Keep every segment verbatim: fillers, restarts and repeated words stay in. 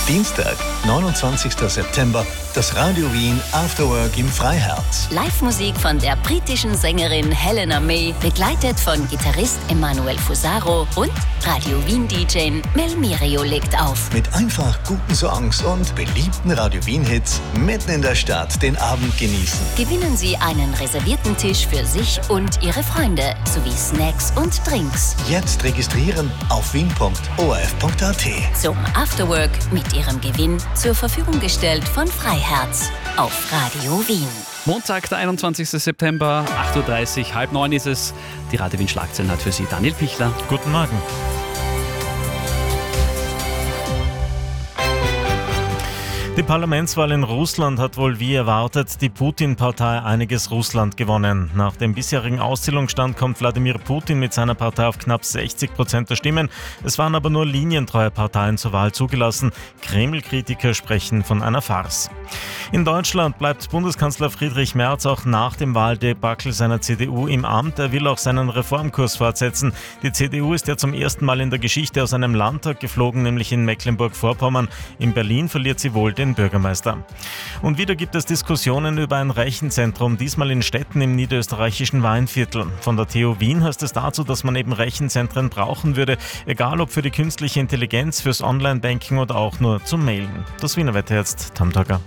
Dienstag, neunundzwanzigster September, das Radio Wien Afterwork im Freiherz. Live-Musik von der britischen Sängerin Helena May, begleitet von Gitarrist Emanuel Fusaro und Radio Wien-D J Mel Mirio legt auf. Mit einfach guten Songs und beliebten Radio Wien-Hits mitten in der Stadt den Abend genießen. Gewinnen Sie einen reservierten Tisch für sich und Ihre Freunde sowie Snacks und Drinks. Jetzt registrieren auf wien punkt o r f punkt a t. Zum Afterwork mit Ihrem Gewinn zur Verfügung gestellt von Freiherz auf Radio Wien. Montag, der einundzwanzigster September, acht Uhr dreißig, halb neun ist es. Die Radio Wien Schlagzeilen hat für Sie Daniel Pichler. Guten Morgen. Die Parlamentswahl in Russland hat wohl wie erwartet die Putin-Partei Einiges Russland gewonnen. Nach dem bisherigen Auszählungsstand kommt Wladimir Putin mit seiner Partei auf knapp sechzig Prozent der Stimmen. Es waren aber nur linientreue Parteien zur Wahl zugelassen. Kreml-Kritiker sprechen von einer Farce. In Deutschland bleibt Bundeskanzler Friedrich Merz auch nach dem Wahldebakel seiner C D U im Amt. Er will auch seinen Reformkurs fortsetzen. Die C D U ist ja zum ersten Mal in der Geschichte aus einem Landtag geflogen, nämlich in Mecklenburg-Vorpommern. In Berlin verliert sie wohl den Bürgermeister. Und wieder gibt es Diskussionen über ein Rechenzentrum, diesmal in Stetten im niederösterreichischen Weinviertel. Von der T U Wien heißt es dazu, dass man eben Rechenzentren brauchen würde, egal ob für die künstliche Intelligenz, fürs Online-Banking oder auch nur zum Mailen. Das Wiener Wetter jetzt, Tamtager.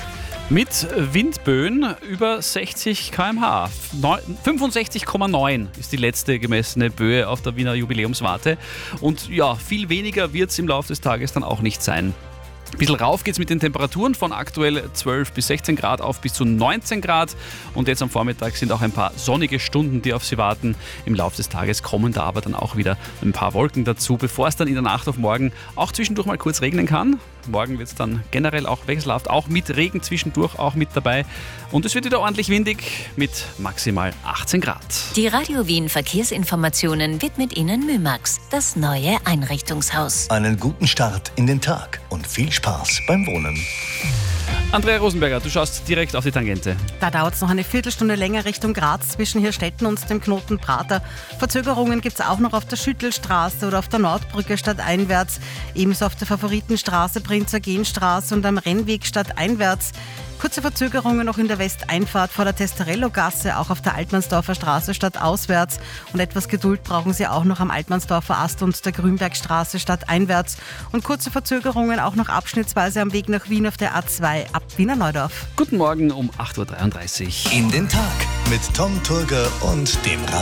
Mit Windböen über sechzig Kilometer pro Stunde. fünfundsechzig Komma neun ist die letzte gemessene Böe auf der Wiener Jubiläumswarte. Und ja, viel weniger wird es im Laufe des Tages dann auch nicht sein. Ein bisschen rauf geht es mit den Temperaturen von aktuell zwölf bis sechzehn Grad auf bis zu neunzehn Grad. Und jetzt am Vormittag sind auch ein paar sonnige Stunden, die auf Sie warten. Im Laufe des Tages kommen da aber dann auch wieder ein paar Wolken dazu, bevor es dann in der Nacht auf morgen auch zwischendurch mal kurz regnen kann. Morgen wird es dann generell auch wechselhaft, auch mit Regen zwischendurch auch mit dabei. Und es wird wieder ordentlich windig mit maximal achtzehn Grad. Die Radio Wien Verkehrsinformationen widmet Ihnen Mymax, das neue Einrichtungshaus. Einen guten Start in den Tag und viel Spaß beim Wohnen. Andrea Rosenberger, du schaust direkt auf die Tangente. Da dauert es noch eine Viertelstunde länger Richtung Graz zwischen Hirstetten und dem Knoten Prater. Verzögerungen gibt es auch noch auf der Schüttelstraße oder auf der Nordbrücke stadteinwärts. Ebenso auf der Favoritenstraße, Prinz-Eugen-Straße und am Rennweg stadteinwärts. Kurze Verzögerungen noch in der Westeinfahrt vor der Testarello-Gasse, auch auf der Altmannsdorfer Straße stadtauswärts. Und etwas Geduld brauchen Sie auch noch am Altmannsdorfer Ast und der Grünbergstraße stadteinwärts. Und kurze Verzögerungen auch noch abschnittsweise am Weg nach Wien auf der A zwei ab Wiener Neudorf. Guten Morgen um acht Uhr dreiunddreißig. In den Tag mit Tom Turger und dem Radio